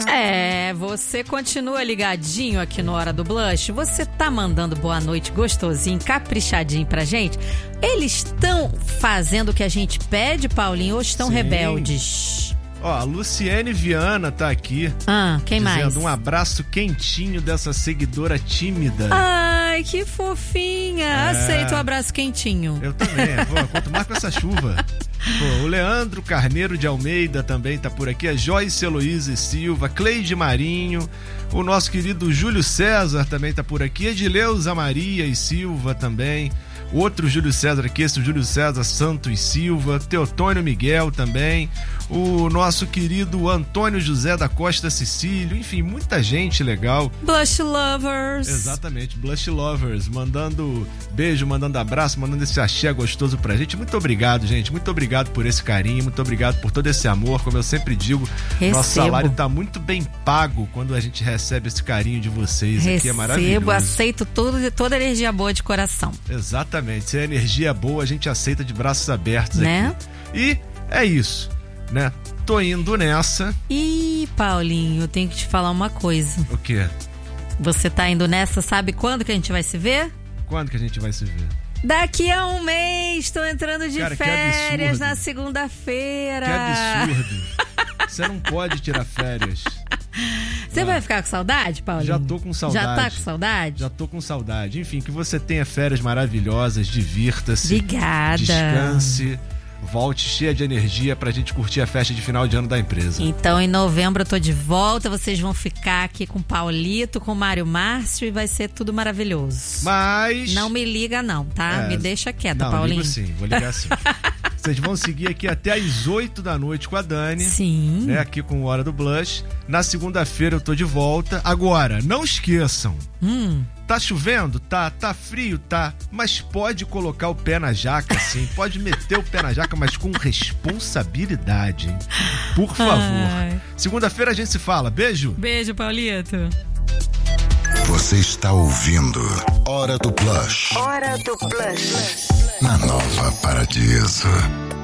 Você continua ligadinho aqui no Hora do Blush? Você tá mandando boa noite gostosinho, caprichadinho pra gente? Eles estão fazendo o que a gente pede, Paulinho, ou estão rebeldes? Ó, a Luciene Viana tá aqui. Quem mais? Dizendo um abraço quentinho dessa seguidora tímida. Ai, que fofinha. Aceito o abraço quentinho. Eu também. Quanto mais com essa chuva. O Leandro Carneiro de Almeida também tá por aqui. A Joyce Heloísa Silva, Cleide Marinho. O nosso querido Júlio César também tá por aqui. Edileuza Maria e Silva também. Outro Júlio César aqui, esse Júlio César Santos Silva, Teotônio Miguel também, o nosso querido Antônio José da Costa Cecílio, enfim, muita gente legal. Blush Lovers. Exatamente, Blush Lovers, mandando beijo, mandando abraço, mandando esse axé gostoso pra gente. Muito obrigado, gente, muito obrigado por esse carinho, muito obrigado por todo esse amor, como eu sempre digo, nosso salário tá muito bem pago quando a gente recebe esse carinho de vocês. Aqui é maravilhoso. Aceito toda energia boa de coração. Exatamente. Se a energia é boa, a gente aceita de braços abertos, né? Aqui. E é isso, né? Tô indo nessa. Ih, Paulinho, eu tenho que te falar uma coisa. O quê? Você tá indo nessa, sabe quando que a gente vai se ver? Quando que a gente vai se ver? Daqui a um mês, tô entrando de férias na segunda-feira. Que absurdo. Você não pode tirar férias. Você vai ficar com saudade, Paulinho? Já tô com saudade. Já tá com saudade? Já tô com saudade. Enfim, que você tenha férias maravilhosas, divirta-se. Obrigada. Descanse, volte cheia de energia pra gente curtir a festa de final de ano da empresa. Então, em novembro eu tô de volta, vocês vão ficar aqui com o Paulito, com o Mário Márcio e vai ser tudo maravilhoso. Mas... não me liga não, tá? Me deixa quieta, Paulinho. Ligo sim, vou ligar sim. Vocês vão seguir aqui até às 8 da noite com a Dani. Sim. Né, aqui com o Hora do Blush. Na segunda-feira eu tô de volta. Agora, não esqueçam. Tá chovendo? Tá frio? Tá. Mas pode colocar o pé na jaca, sim. Pode meter o pé na jaca, mas com responsabilidade, hein? Por favor. Segunda-feira a gente se fala. Beijo. Beijo, Paulito. Você está ouvindo Hora do Blush. Hora do Blush. Na Nova Paradiso.